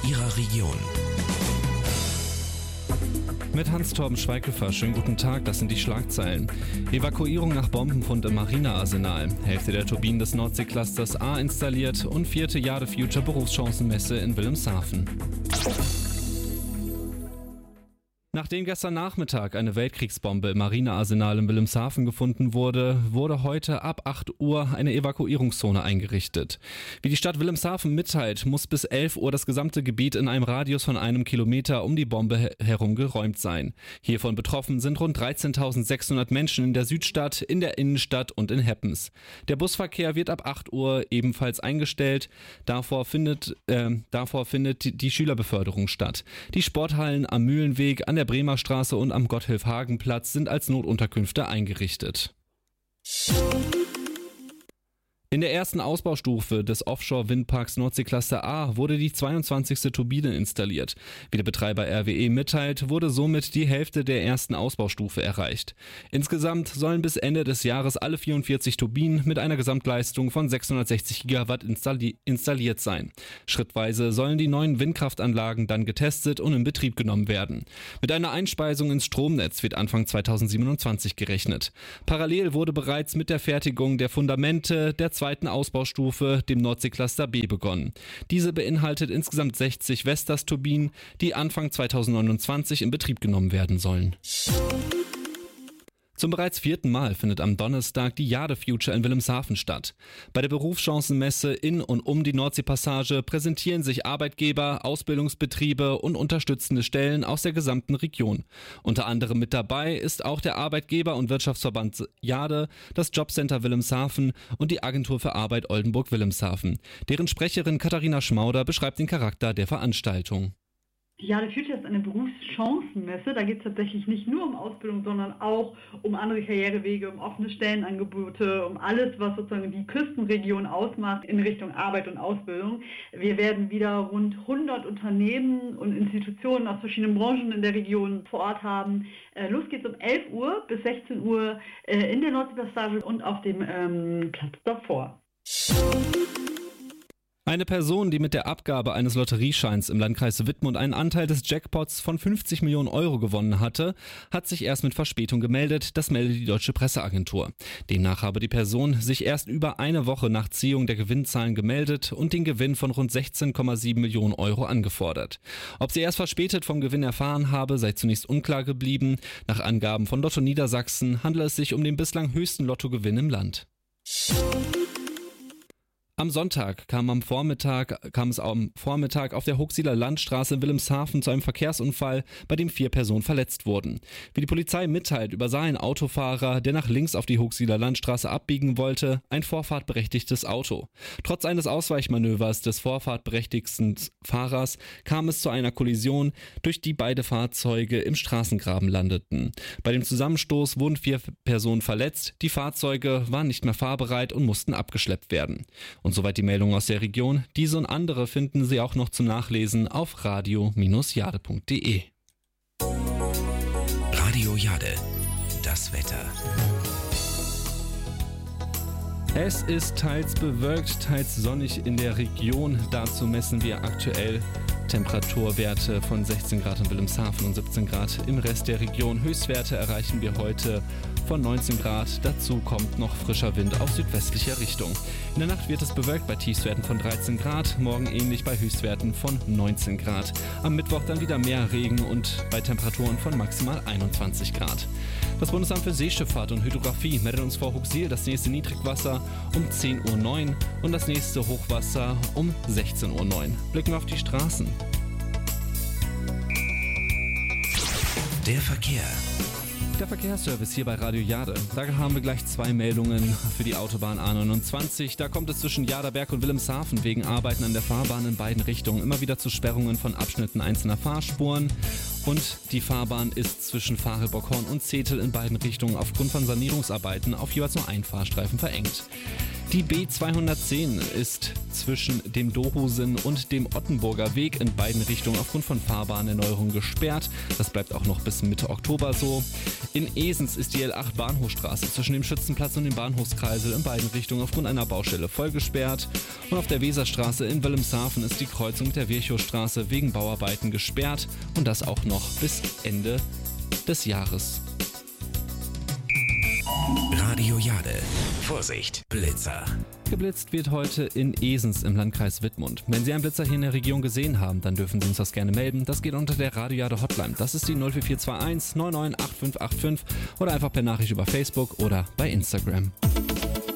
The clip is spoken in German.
Ihrer Region. Mit Hans-Torben Schweighöfer, schönen guten Tag, das sind die Schlagzeilen. Evakuierung nach Bombenfund im Marinearsenal, Hälfte der Turbinen des Nordsee-Clusters A installiert und 4. Jahr the Future Berufschancenmesse in Wilhelmshaven. Nachdem gestern Nachmittag eine Weltkriegsbombe im Marinearsenal in Wilhelmshaven gefunden wurde, wurde heute ab 8 Uhr eine Evakuierungszone eingerichtet. Wie die Stadt Wilhelmshaven mitteilt, muss bis 11 Uhr das gesamte Gebiet in einem Radius von 1 Kilometer um die Bombe herum geräumt sein. Hiervon betroffen sind rund 13.600 Menschen in der Südstadt, in der Innenstadt und in Heppens. Der Busverkehr wird ab 8 Uhr ebenfalls eingestellt. Davor findet die Schülerbeförderung statt. Die Sporthallen am Mühlenweg, an der Bremer Straße und am Gotthilf-Hagen-Platz sind als Notunterkünfte eingerichtet. In der ersten Ausbaustufe des Offshore-Windparks Nordsee-Cluster A wurde die 22. Turbine installiert. Wie der Betreiber RWE mitteilt, wurde somit die Hälfte der ersten Ausbaustufe erreicht. Insgesamt sollen bis Ende des Jahres alle 44 Turbinen mit einer Gesamtleistung von 660 Gigawatt installiert sein. Schrittweise sollen die neuen Windkraftanlagen dann getestet und in Betrieb genommen werden. Mit einer Einspeisung ins Stromnetz wird Anfang 2027 gerechnet. Parallel wurde bereits mit der Fertigung der Fundamente der zweiten Ausbaustufe, dem Nordsee-Cluster B, begonnen. Diese beinhaltet insgesamt 60 Vestas-Turbinen, die Anfang 2029 in Betrieb genommen werden sollen. Zum bereits 4. Mal findet am Donnerstag die Jahr the Future in Wilhelmshaven statt. Bei der Berufschancenmesse in und um die Nordseepassage präsentieren sich Arbeitgeber, Ausbildungsbetriebe und unterstützende Stellen aus der gesamten Region. Unter anderem mit dabei ist auch der Arbeitgeber- und Wirtschaftsverband JADE, das Jobcenter Wilhelmshaven und die Agentur für Arbeit Oldenburg-Wilhelmshaven. Deren Sprecherin Katharina Schmauder beschreibt den Charakter der Veranstaltung. Die Jahr the Future ist eine Berufschancenmesse. Da geht es tatsächlich nicht nur um Ausbildung, sondern auch um andere Karrierewege, um offene Stellenangebote, um alles, was sozusagen die Küstenregion ausmacht in Richtung Arbeit und Ausbildung. Wir werden wieder rund 100 Unternehmen und Institutionen aus verschiedenen Branchen in der Region vor Ort haben. Los geht's um 11 Uhr bis 16 Uhr in der Nordseepassage und auf dem Platz davor. Eine Person, die mit der Abgabe eines Lotteriescheins im Landkreis Wittmund einen Anteil des Jackpots von 50 Millionen Euro gewonnen hatte, hat sich erst mit Verspätung gemeldet, das meldet die Deutsche Presseagentur. Demnach habe die Person sich erst über eine Woche nach Ziehung der Gewinnzahlen gemeldet und den Gewinn von rund 16,7 Millionen Euro angefordert. Ob sie erst verspätet vom Gewinn erfahren habe, sei zunächst unklar geblieben. Nach Angaben von Lotto Niedersachsen handelt es sich um den bislang höchsten Lottogewinn im Land. Am Sonntag kam es am Vormittag auf der Huxiller Landstraße in Wilhelmshaven zu einem Verkehrsunfall, bei dem 4 Personen verletzt wurden. Wie die Polizei mitteilt, übersah ein Autofahrer, der nach links auf die Huxiller Landstraße abbiegen wollte, ein vorfahrtberechtigtes Auto. Trotz eines Ausweichmanövers des vorfahrtberechtigten Fahrers kam es zu einer Kollision, durch die beide Fahrzeuge im Straßengraben landeten. Bei dem Zusammenstoß wurden 4 Personen verletzt, die Fahrzeuge waren nicht mehr fahrbereit und mussten abgeschleppt werden. Und soweit die Meldungen aus der Region. Diese und andere finden Sie auch noch zum Nachlesen auf radio-jade.de. Radio Jade, das Wetter. Es ist teils bewölkt, teils sonnig in der Region. Dazu messen wir aktuell Temperaturwerte von 16 Grad in Wilhelmshaven und 17 Grad im Rest der Region. Höchstwerte erreichen wir heute von 19 Grad. Dazu kommt noch frischer Wind aus südwestlicher Richtung. In der Nacht wird es bewölkt bei Tiefstwerten von 13 Grad, morgen ähnlich bei Höchstwerten von 19 Grad. Am Mittwoch dann wieder mehr Regen und bei Temperaturen von maximal 21 Grad. Das Bundesamt für Seeschifffahrt und Hydrographie meldet uns vor Huxil das nächste Niedrigwasser um 10:09 Uhr und das nächste Hochwasser um 16:09 Uhr. Blicken wir auf die Straßen. Der Verkehr. Der Verkehrsservice hier bei Radio Jade. Da haben wir gleich 2 Meldungen für die Autobahn A29. Da kommt es zwischen Jaderberg und Wilhelmshaven wegen Arbeiten an der Fahrbahn in beiden Richtungen immer wieder zu Sperrungen von Abschnitten einzelner Fahrspuren. Und die Fahrbahn ist zwischen Fahrelbockhorn und Zetel in beiden Richtungen aufgrund von Sanierungsarbeiten auf jeweils nur einen Fahrstreifen verengt. Die B210 ist zwischen dem Dohusen und dem Ottenburger Weg in beiden Richtungen aufgrund von Fahrbahnerneuerung gesperrt. Das bleibt auch noch bis Mitte Oktober so. In Esens ist die L8 Bahnhofstraße zwischen dem Schützenplatz und dem Bahnhofskreisel in beiden Richtungen aufgrund einer Baustelle voll gesperrt. Und auf der Weserstraße in Wilhelmshaven ist die Kreuzung mit der Virchowstraße wegen Bauarbeiten gesperrt und das auch noch bis Ende des Jahres. Radio Jade. Vorsicht, Blitzer. Geblitzt wird heute in Esens im Landkreis Wittmund. Wenn Sie einen Blitzer hier in der Region gesehen haben, dann dürfen Sie uns das gerne melden. Das geht unter der Radio Jade Hotline. Das ist die 04421 998585 oder einfach per Nachricht über Facebook oder bei Instagram.